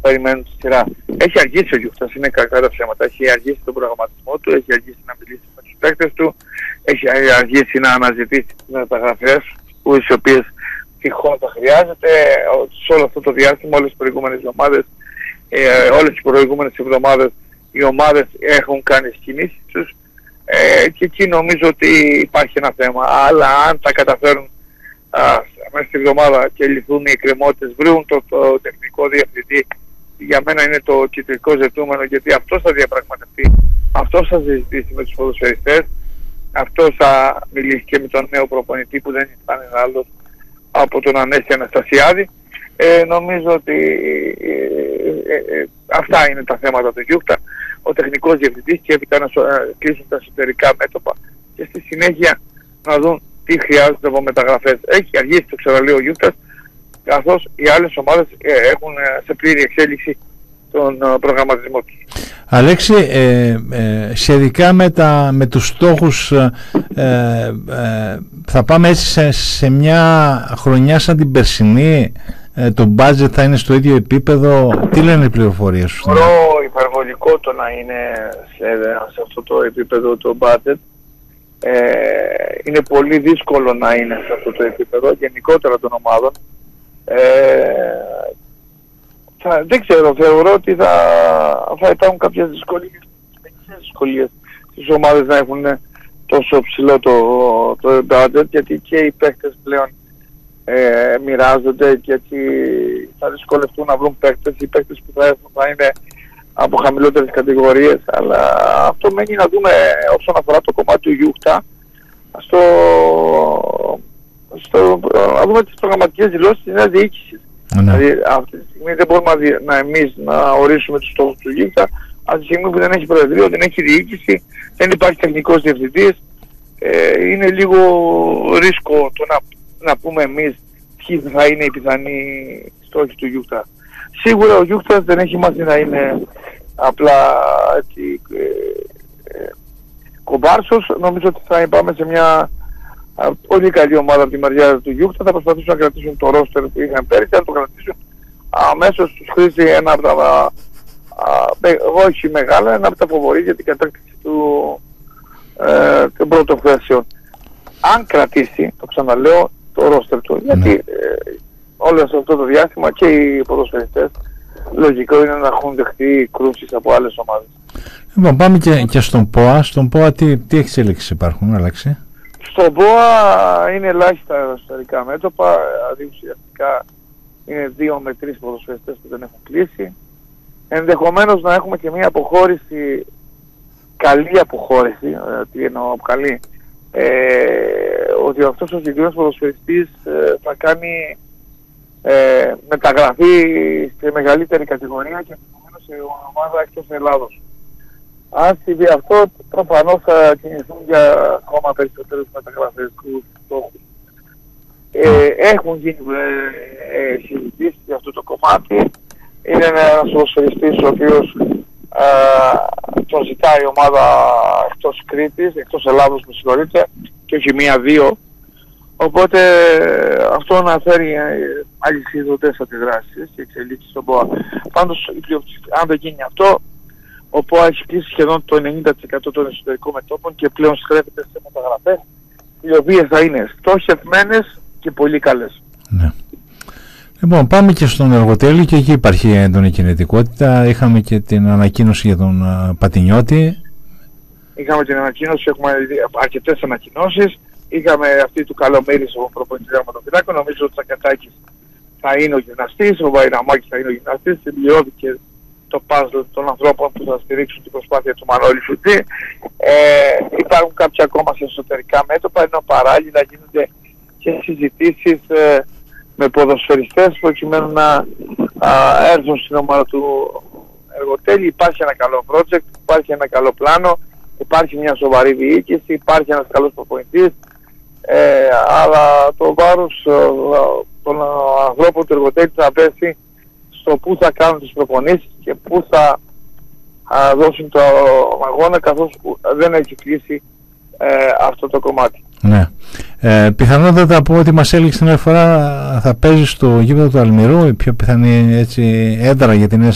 περιμένουν τη σειρά. Έχει αργήσει ο Γιούχτας, είναι κακά τα ψέματα. Έχει αργήσει τον προγραμματισμό του, έχει αργήσει να μιλήσει με τους παίκτες του, έχει αργήσει να αναζητήσει τις μεταγραφές, οι οποίες τυχόν θα χρειάζεται. Σε όλο αυτό το διάστημα, όλες τις προηγούμενες εβδομάδες, οι ομάδες έχουν κάνει τις κινήσεις τους και εκεί νομίζω ότι υπάρχει ένα θέμα. Αλλά αν τα καταφέρουν μέσα στη εβδομάδα και λυθούν οι εκκρεμότητες, βρουν το τεχνικό διευθυντή, για μένα είναι το κεντρικό ζητούμενο, γιατί αυτός θα διαπραγματευτεί, αυτός θα συζητήσει με τους ποδοσφαιριστές, αυτός θα μιλήσει και με τον νέο προπονητή που δεν ήταν άλλος από τον Ανέστη Αναστασιάδη. Νομίζω ότι αυτά είναι τα θέματα του Γιούχτα, ο τεχνικός διευθυντής, και έπειτα να κλείσουν τα εσωτερικά μέτωπα και στη συνέχεια να δουν τι χρειάζεται από μεταγραφές. Έχει αργήσει, το ξαναλέω, ο Γιούχτας, καθώς οι άλλες ομάδες έχουν σε πλήρη εξέλιξη τον προγραμματισμό τους. Αλέξη, σχετικά με τους στόχους, θα πάμε έτσι σε μια χρονιά σαν την περσινή, το budget θα είναι στο ίδιο επίπεδο? Τι λένε οι πληροφορίες σου? Μπορώ υπερβολικό το να είναι σε αυτό το επίπεδο το budget. Είναι πολύ δύσκολο να είναι σε αυτό το επίπεδο γενικότερα των ομάδων. Δεν ξέρω, θεωρώ ότι θα υπάρχουν κάποιες δυσκολίες στις ομάδες να έχουν τόσο ψηλό το budget, γιατί και οι παίκτες πλέον μοιράζονται, γιατί θα δυσκολευτούν να βρουν παίκτες. Οι παίκτες που θα έρθουν θα είναι από χαμηλότερες κατηγορίες, αλλά αυτό μένει να δούμε όσον αφορά το κομμάτι του Γιούχτα, να δούμε τις προγραμματικές δηλώσεις της νέας διοίκησης. Δηλαδή αυτή τη στιγμή δεν μπορούμε εμείς να ορίσουμε τους στόχους του Γιούχτα, από τη στιγμή που δεν έχει προεδρείο, δεν έχει διοίκηση, δεν υπάρχει τεχνικός διευθυντής. Είναι λίγο ρίσκο το να πούμε εμείς ποιοι θα είναι οι πιθανοί στόχοι του Γιούχτα. Σίγουρα ο Γιούχτας δεν έχει μάθει να είναι απλά κομπάρσος. Νομίζω ότι θα πάμε σε μια πολύ καλή ομάδα από τη μεριά του Γιούχτα. Θα προσπαθήσουν να κρατήσουν το ρόστερ που είχαν πέρυσι, αν το κρατήσουν αμέσως τους χρήσει ένα από τα όχι μεγάλα, ένα από τα φοβορί για την κατάκτηση των πρώτων θέσεων. Αν κρατήσει, το ξαναλέω, το ρόστερ του, γιατί όλο αυτό το διάστημα και οι ποδοσφαιριστές λογικό είναι να έχουν δεχτεί κρούσεις από άλλες ομάδες. Λοιπόν, πάμε και στον ΠΟΑ. Στον ΠΟΑ τι εξέλιξεις υπάρχουν, Αλέξη? Στον ΠΟΑ είναι ελάχιστα εσωτερικά μέτωπα, δηλαδή ουσιαστικά είναι 2 με 3 ποδοσφαιριστές που δεν έχουν κλείσει. Ενδεχομένως να έχουμε και μια αποχώρηση, καλή αποχώρηση, τι εννοώ καλή, ότι αυτός ο συγκεκριμένος ποδοσφαιριστής θα κάνει μεταγραφή σε μεγαλύτερη κατηγορία και ενδεχομένως σε ομάδα εκτός Ελλάδος. Αν συμβεί αυτό, προφανώς θα κινηθούν για ακόμα περισσότερες μεταγραφές του στόχου. Έχουν γίνει συζητήσεις για αυτό το κομμάτι. Είναι ένας ποδοσφαιριστής ο οποίος τον ζητάει η ομάδα εκτός Κρήτης, εκτός Ελλάδος, με συγχωρείτε, και όχι 1-2. Οπότε αυτό να φέρει αλυσιδωτές αντιδράσεις και εξελίξεις στον ΠΟΑ. Πάντως, αν δεν γίνει αυτό, ο ΠΟΑ έχει κλείσει σχεδόν το 90% των εσωτερικών μετώπων και πλέον στρέφεται σε μεταγραφές, οι οποίες θα είναι στοχευμένες και πολύ καλές. Ναι. Λοιπόν, πάμε και στον Εργοτέλη, και εκεί υπάρχει έντονη κινητικότητα. Είχαμε και την ανακοίνωση για τον Πατινιώτη. Είχαμε την ανακοίνωση, έχουμε αρκετές ανακοινώσεις. Είχαμε αυτή του Καλομήρης, ο προπονητής τερματοφυλάκων. Νομίζω ότι ο Τσακατάκης θα είναι ο γυμναστής, ο Βαϊραμάκης θα είναι ο γυμναστής. Συμπληρώθηκε το puzzle των ανθρώπων που θα στηρίξουν την προσπάθεια του Μανώλη Σουτζή. Υπάρχουν κάποια ακόμα σε εσωτερικά μέτωπα, ενώ παράλληλα γίνονται και συζητήσεις με ποδοσφαιριστές προκειμένου να έρθουν στην ομάδα του Εργοτέλη. Υπάρχει ένα καλό project, υπάρχει ένα καλό πλάνο, υπάρχει μια σοβαρή διοίκηση, υπάρχει ένας καλός προπονητής, αλλά το βάρος των ανθρώπων του Εργοτέλη θα πέσει στο πού θα κάνουν τις προπονήσεις και πού θα δώσουν το αγώνα, καθώς δεν έχει κλείσει αυτό το κομμάτι. Ναι. Πιθανότατα από ό,τι μας έλεγε την άλλη φορά θα παίζει στο γήπεδο του Αλμυρού, η πιο πιθανή έτσι έδρα για την